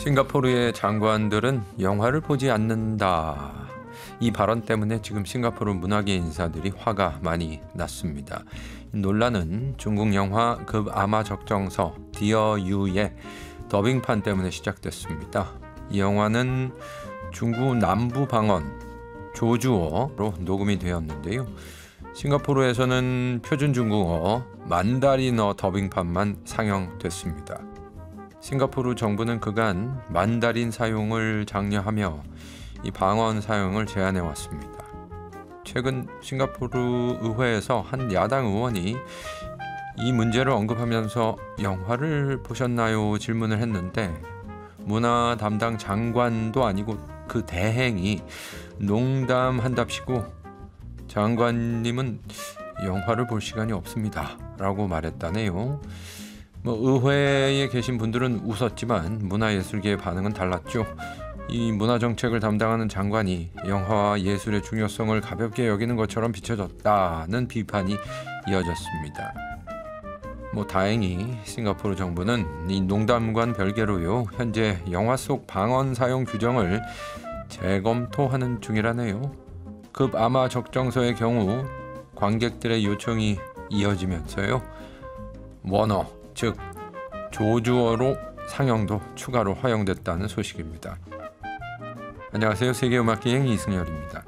싱가포르의 장관들은 영화를 보지 않는다. 이 발언 때문에 지금 싱가포르 문화계 인사들이 화가 많이 났습니다. 논란은 중국 영화 급 아마 적정서 디어 유의 더빙판 때문에 시작됐습니다. 이 영화는 중국 남부 방언 조주어로 녹음이 되었는데요. 싱가포르에서는 표준 중국어 만다린어 더빙판만 상영됐습니다. 싱가포르 정부는 그간 만다린 사용을 장려하며 이 방언 사용을 제한해 왔습니다. 최근 싱가포르 의회에서 한 야당 의원이 이 문제를 언급하면서 영화를 보셨나요? 질문을 했는데 문화 담당 장관도 아니고 그 대행이 농담한답시고 장관님은 영화를 볼 시간이 없습니다 라고 말했다네요. 의회에 계신 분들은 웃었지만 문화예술계의 반응은 달랐죠. 이 문화정책을 담당하는 장관이 영화와 예술의 중요성을 가볍게 여기는 것처럼 비춰졌다는 비판이 이어졌습니다. 다행히 싱가포르 정부는 이 농담과는 별개로요, 현재 영화 속 방언 사용 규정을 재검토하는 중이라네요. 급 아마 적정서의 경우 관객들의 요청이 이어지면서요, 원어, 즉 조주어로 상영도 추가로 허용됐다는 소식입니다. 안녕하세요. 세계음악기행 이승열입니다.